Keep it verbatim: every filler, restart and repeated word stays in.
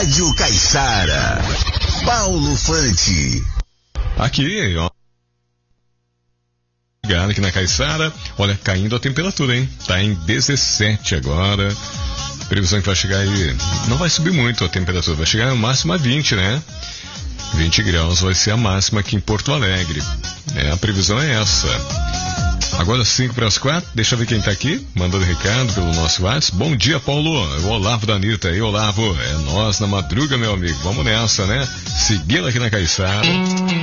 Rádio Caiçara. Paulo Fante. Aqui, ó. Ligado aqui na Caiçara. Olha, caindo a temperatura, hein? Tá em dezessete agora. Previsão que vai chegar aí. Não vai subir muito a temperatura, vai chegar no máximo a vinte, né? vinte graus vai ser a máxima aqui em Porto Alegre. É, a previsão é essa. Agora cinco para as quatro, deixa eu ver quem tá aqui, mandando recado pelo nosso WhatsApp. Bom dia, Paulo. É o Olavo da Anitta. E Olavo, é nós na madruga, meu amigo. Vamos nessa, né? Seguindo aqui na Caiçara.